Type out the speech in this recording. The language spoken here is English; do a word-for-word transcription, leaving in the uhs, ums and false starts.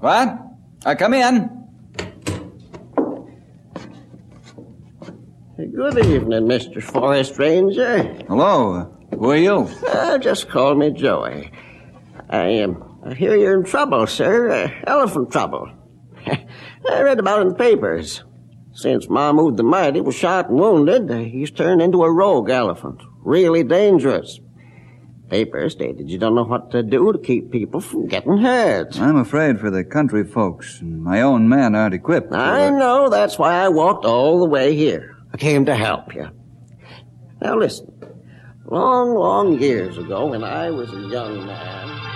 What? Uh, come in. Good evening, Mister Forest Ranger. Hello. Who are you? Uh, just call me Joey. I, um, I hear you're in trouble, sir. Uh, elephant trouble. I read about it in the papers. Since Mahmoud the Mighty was shot and wounded, uh, he's turned into a rogue elephant. Really dangerous. Papers stated you don't know what to do to keep people from getting hurt. I'm afraid for the country folks. My own men aren't equipped. I know. That's why I walked all the way here. I came to help you. Now listen. Long, long years ago, when I was a young man...